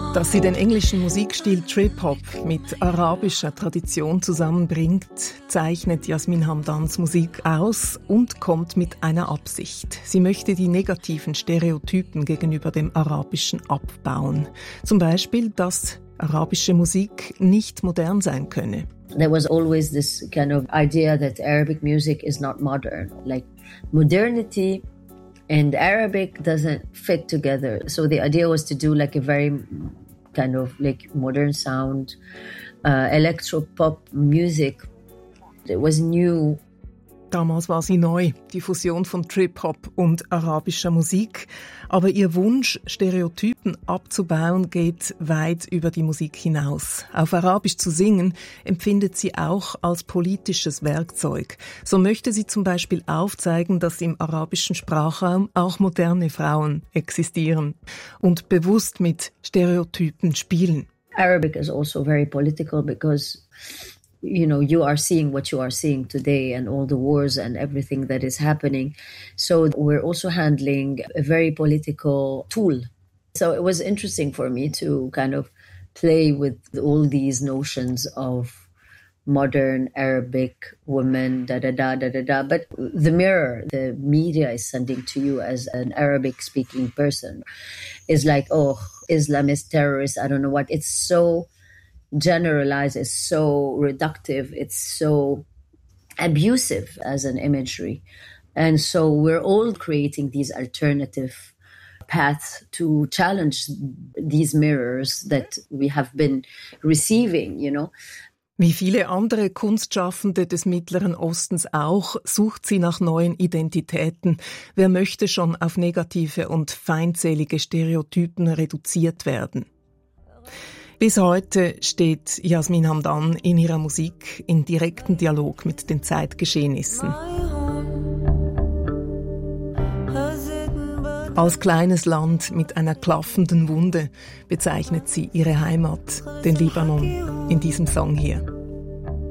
Dass sie den englischen Musikstil Trip-Hop mit arabischer Tradition zusammenbringt, zeichnet Yasmin Hamdans Musik aus und kommt mit einer Absicht. Sie möchte die negativen Stereotypen gegenüber dem Arabischen abbauen. Zum Beispiel, dass arabische Musik nicht modern sein könne. There was always this kind of idea that Arabic music is not modern. Like modernity and Arabic doesn't fit together. So the idea was to do like a very kind of like modern sound, electro-pop music. It was new. Damals war sie neu, die Fusion von Trip-Hop und arabischer Musik. Aber ihr Wunsch, Stereotypen abzubauen, geht weit über die Musik hinaus. Auf Arabisch zu singen empfindet sie auch als politisches Werkzeug. So möchte sie zum Beispiel aufzeigen, dass im arabischen Sprachraum auch moderne Frauen existieren und bewusst mit Stereotypen spielen. Arabic is also very political because you are seeing what you are seeing today and all the wars and everything that is happening. So we're also handling a very political tool. So it was interesting for me to kind of play with all these notions of modern Arabic women, da-da-da. But the mirror the media is sending to you as an Arabic-speaking person is like, oh, Islam is terrorist, I don't know what. It's so generalized, it's so reductive, it's so abusive as an imagery. And so we're all creating these alternative paths to challenge these mirrors that we have been receiving, Wie viele andere Kunstschaffende des Mittleren Ostens auch, sucht sie nach neuen Identitäten. Wer möchte schon auf negative und feindselige Stereotypen reduziert werden? Bis heute steht Yasmin Hamdan in ihrer Musik in direktem Dialog mit den Zeitgeschehnissen. Als kleines Land mit einer klaffenden Wunde bezeichnet sie ihre Heimat, den Libanon, in diesem Song hier.